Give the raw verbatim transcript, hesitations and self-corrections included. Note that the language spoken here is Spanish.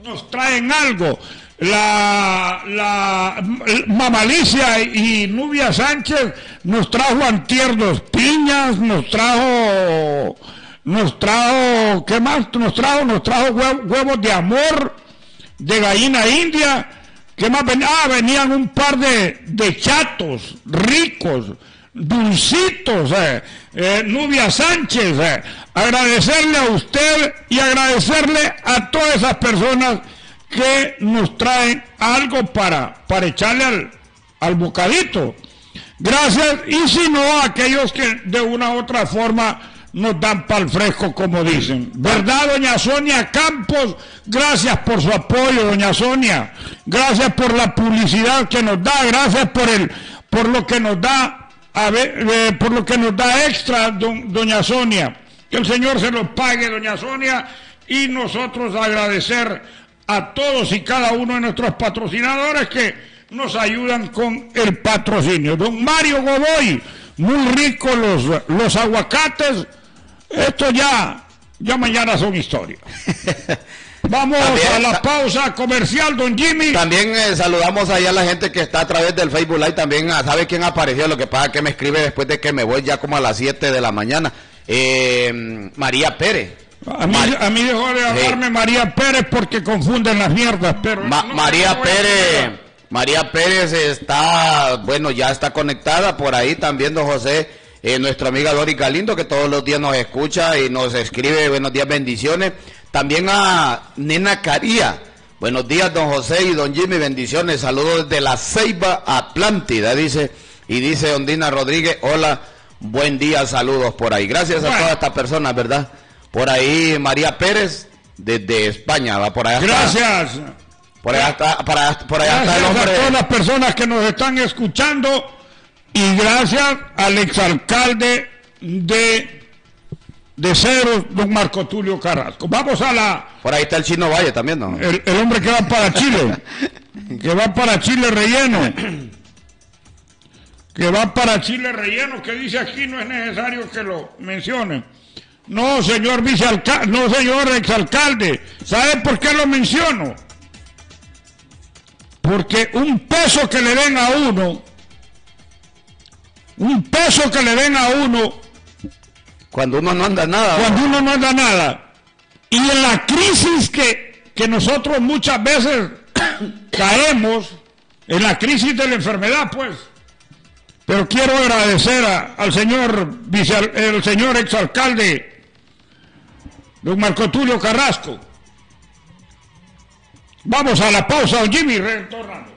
nos traen algo. La, la Mamalicia y Nubia Sánchez nos trajo antier dos piñas, nos trajo, nos trajo, ¿qué más? Nos trajo, nos trajo huevos de amor, de gallina india. ¿Qué más venía? Ah, venían un par de, de chatos ricos, dulcitos, eh, eh, Nubia Sánchez. Eh. Agradecerle a usted y agradecerle a todas esas personas que nos traen algo para, para echarle al, al bocadito. Gracias, y si no, a aquellos que de una u otra forma nos dan pal fresco, como dicen. ¿Verdad, doña Sonia Campos? Gracias por su apoyo, doña Sonia. Gracias por la publicidad que nos da, gracias por el, por lo que nos da, a ver, eh, por lo que nos da extra, don, doña Sonia. Que el Señor se lo pague, doña Sonia, y nosotros agradecer a todos y cada uno de nuestros patrocinadores que nos ayudan con el patrocinio. Don Mario Godoy, muy ricos los, los aguacates. Esto ya, ya mañana son historia. Vamos también a la pausa comercial, don Jimmy. También eh, saludamos allá a la gente que está a través del Facebook Live. También sabe quién apareció, lo que pasa es que me escribe después de que me voy ya como a las siete de la mañana. Eh, María Pérez. A mí, a mí dejó de hablarme sí. María Pérez porque confunden las mierdas, pero... Ma no, María no Pérez, María Pérez está, bueno, ya está conectada por ahí también, don José, eh, nuestra amiga Dori Galindo, que todos los días nos escucha y nos escribe, buenos días, bendiciones. También a Nena Caría, buenos días, don José y don Jimmy, bendiciones, saludos desde la Ceiba Atlántida, dice, y dice Ondina Rodríguez, hola, buen día, saludos por ahí. Gracias a bueno. todas estas personas, ¿verdad? Por ahí María Pérez, desde España, va por allá. Gracias. Está, por allá está, para, por allá gracias está el hombre. A todas las personas que nos están escuchando y gracias al exalcalde de, de Ceros, don Marco Tulio Carrasco. Vamos a la... Por ahí está el Chino Valle también, ¿no? El, el hombre que va para Chile, que va para Chile relleno. Que va para Chile relleno, que dice aquí no es necesario que lo mencione. No, señor vicealcalde, no, señor exalcalde. ¿Sabe por qué lo menciono? Porque un peso que le den a uno, un peso que le den a uno, cuando uno no anda nada. Cuando uno no anda nada. Y en la crisis que, que nosotros muchas veces caemos, en la crisis de la enfermedad, pues. Pero quiero agradecer a, al señor vice, el señor exalcalde don Marco Tulio Carrasco. Vamos a la pausa, don Jimmy, retornando.